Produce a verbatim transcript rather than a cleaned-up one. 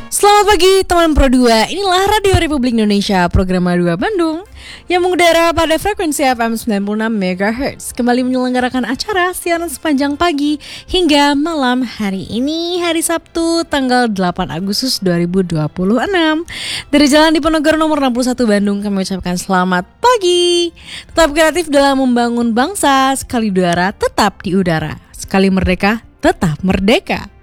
Selamat pagi teman Pro dua, inilah Radio Republik Indonesia, program dua Bandung yang mengudara pada frekuensi F M sembilan puluh enam megahertz kembali menyelenggarakan acara siaran sepanjang pagi hingga malam hari ini, hari Sabtu tanggal delapan Agustus dua ribu dua puluh enam. Dari Jalan Diponegoro nomor enam puluh satu Bandung kami ucapkan selamat pagi. Tetap kreatif dalam membangun bangsa, sekali udara tetap di udara, sekali merdeka tetap merdeka.